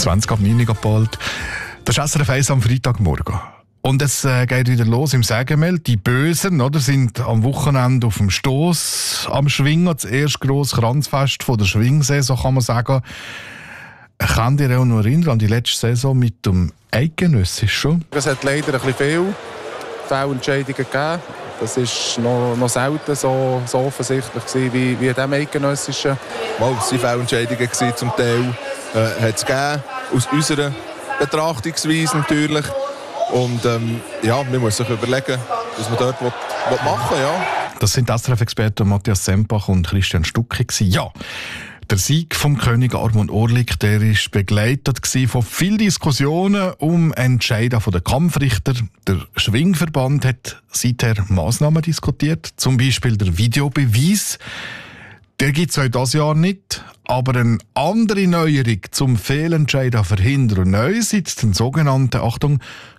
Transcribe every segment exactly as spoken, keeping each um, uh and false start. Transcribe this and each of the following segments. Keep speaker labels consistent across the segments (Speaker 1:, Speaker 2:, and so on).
Speaker 1: zwanzig ab neun abgeholt. Das ist S R F eins am Freitagmorgen. Und es äh, geht wieder los im Sägemel. Die Bösen oder, sind am Wochenende auf dem Stoss am Schwingen. Das erste grosse Kranzfest von der Schwingsaison, kann man sagen. Kann ihr auch noch erinnern an die letzte Saison mit dem Eidgenössischen?
Speaker 2: Es hat leider ein bisschen viel Fehlentscheidungen gegeben. Das war noch, noch selten so, so offensichtlich gewesen, wie, wie in diesem Eidgenössischen.
Speaker 3: Mal, es waren Fehlentscheidungen zum Teil. Äh, hat es gegeben, aus unserer Betrachtungsweise natürlich. Und ähm, ja, man muss sich überlegen, was man dort will, will machen will. Ja.
Speaker 1: Das sind S R F-Experten Matthias Sempach und Christian Stucki. Ja, der Sieg vom König Armand Orlik, der war begleitet von vielen Diskussionen um Entscheidungen der Kampfrichter. Der Schwingverband hat seither Massnahmen diskutiert, zum Beispiel der Videobeweis. Der gibt es auch dieses Jahr nicht, aber eine andere Neuerung zum Fehlentscheiden verhindern und neu sitzt den sogenannten, Achtung,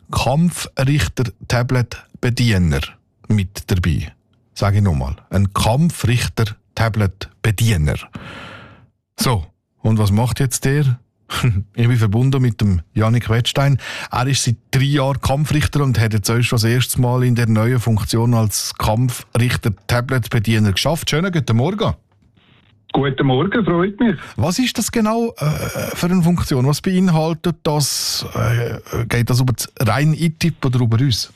Speaker 1: Kampfrichter-Tablet-Bediener mit dabei. Sage ich nochmal, ein Kampfrichter-Tablet-Bediener. So, und was macht jetzt der? Ich bin verbunden mit dem Jannik Wettstein. Er ist seit drei Jahren Kampfrichter und hat jetzt auch schon das erste Mal in der neuen Funktion als Kampfrichter-Tablet-Bediener geschafft. Schönen guten Morgen.
Speaker 4: Guten Morgen, freut mich.
Speaker 1: Was ist das genau äh, für eine Funktion? Was beinhaltet das? Äh, geht das über das rein I T I P oder über uns?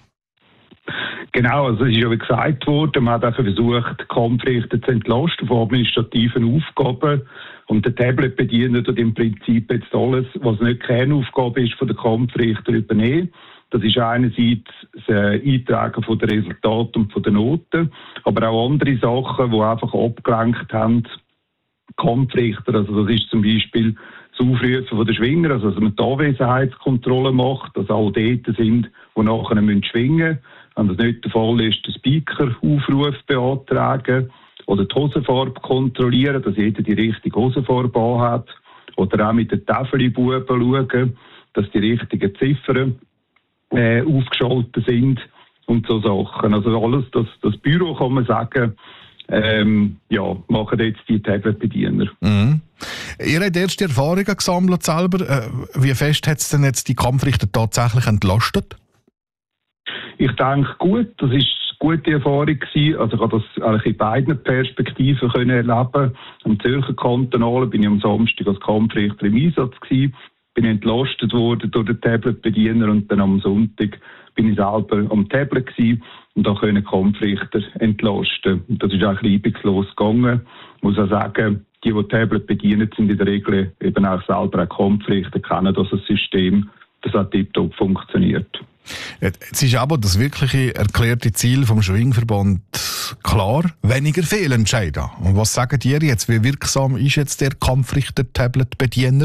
Speaker 4: Genau, also es ist ja wie gesagt worden, man hat auch versucht, Kampfrichter zu entlasten von administrativen Aufgaben. Und der Tablet-Bediener tut im Prinzip jetzt alles, was nicht Kernaufgabe ist, von den Kampfrichter übernehmen. Das ist einerseits das Eintragen von den Resultaten und von den Noten, aber auch andere Sachen, die einfach abgelenkt haben, Kampfrichter. Also das ist zum Beispiel das Aufrufen von den Schwinger, also dass man die Anwesenheitskontrolle macht, dass alle dort sind, die nachher schwingen müssen. Wenn das nicht der Fall ist, den Speaker-Aufruf beantragen oder die Hosenfarbe kontrollieren, dass jeder die richtige Hosenfarbe anhat. Oder auch mit den Tafelbuben schauen, dass die richtigen Ziffern Äh, aufgeschaltet sind und so Sachen. Also alles, das, das Büro, kann man sagen, ähm, ja, machen jetzt die Tablet-Bediener.
Speaker 1: Mhm. Ihr habt erste Erfahrungen gesammelt selber. Äh, wie fest hat es denn jetzt die Kampfrichter tatsächlich entlastet?
Speaker 4: Ich denke, gut, das ist eine gute Erfahrung gewesen. Also ich habe das eigentlich in beiden Perspektiven können erleben. Am Zürcher Kantonalen bin ich am Samstag als Kampfrichter im Einsatz gewesen. Bin entlastet worden durch den Tablet-Bediener und dann am Sonntag bin ich selber am Tablet gewesen und da können Kampfrichter entlasten. Und das ist auch reibungslos gegangen. Ich muss auch sagen, die, die Tablet bedienen, sind in der Regel eben auch selber auch Kampfrichter, kennen das System, das auch tiptop funktioniert.
Speaker 1: Jetzt ist aber das wirkliche erklärte Ziel vom Schwingverband klar, weniger Fehlentscheiden. Und was sagen ihr jetzt? Wie wirksam ist jetzt der Kampfrichter-Tablet-Bediener?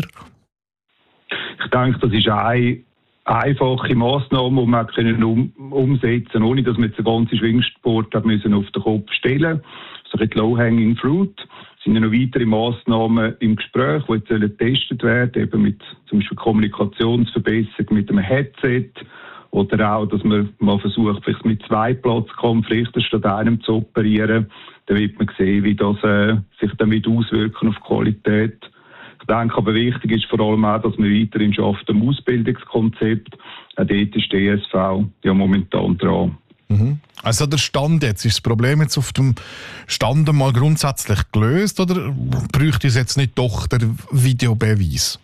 Speaker 4: Ich denke, das ist eine einfache Massnahme, die man können um, umsetzen kann, ohne dass man jetzt den ganzen Schwingsport hat müssen auf den Kopf stellen musste. So ein Low-Hanging Fruit. Es sind ja noch weitere Massnahmen im Gespräch, die jetzt getestet werden, eben mit zum Beispiel Kommunikationsverbesserung mit einem Headset oder auch, dass man mal versucht, vielleicht mit zwei Platzkampfrichter statt einem zu operieren. Dann wird man sehen, wie das äh, sich damit auswirken auf die Qualität. Ich denke aber wichtig ist vor allem auch, dass man weiterhin schafft am Ausbildungskonzept. Auch dort ist die E S V ja momentan dran.
Speaker 1: Mhm. Also der Stand jetzt, ist das Problem jetzt auf dem Stand mal grundsätzlich gelöst oder bräuchte es jetzt nicht doch der Videobeweis?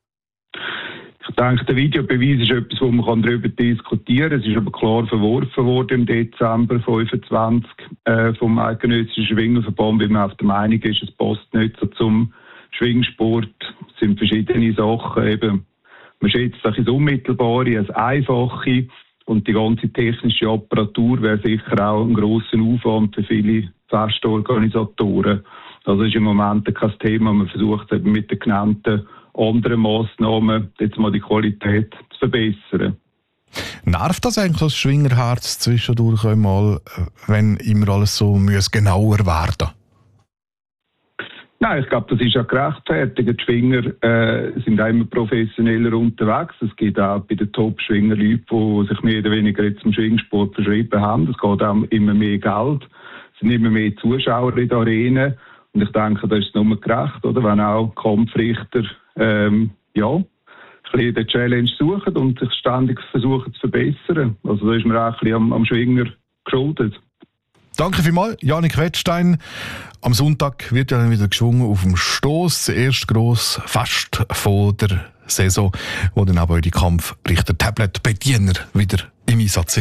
Speaker 4: Ich denke, der Videobeweis ist etwas, wo man darüber diskutieren kann. Es ist aber klar verworfen worden im Dezember fünfundzwanzig äh, vom Eidgenössischen Schwingerverband, weil man auf der Meinung ist, es passt nicht so zum Schwingsport. Es sind verschiedene Sachen. Eben, man schätzt das Unmittelbare, das Einfache und die ganze technische Apparatur wäre sicher auch ein grosser Aufwand für viele Festorganisatoren. Also ist im Moment kein Thema. Man versucht eben mit den genannten anderen Massnahmen jetzt mal die Qualität zu verbessern.
Speaker 1: Nervt das eigentlich das Schwingerherz zwischendurch einmal, wenn immer alles so muss genauer werden?
Speaker 4: Nein, ich glaube, das ist ja gerechtfertigt. Die Schwinger äh, sind auch immer professioneller unterwegs. Es gibt auch bei den Top-Schwinger Leute, die sich mehr oder weniger jetzt zum Schwingsport verschrieben haben. Es geht auch immer mehr Geld. Es sind immer mehr Zuschauer in der Arena. Und ich denke, das ist nur gerecht, oder? Wenn auch Kampfrichter ähm, ja, ein bisschen den Challenge suchen und sich ständig versuchen zu verbessern. Also da ist man auch ein bisschen am, am Schwinger geschuldet.
Speaker 1: Danke vielmals, Jannik Wettstein. Am Sonntag wird ja dann wieder geschwungen auf dem Stoss. Das erste grosse Fest von der Saison, wo dann aber die Kampfrichter-Tablet-Bediener wieder im Einsatz sind.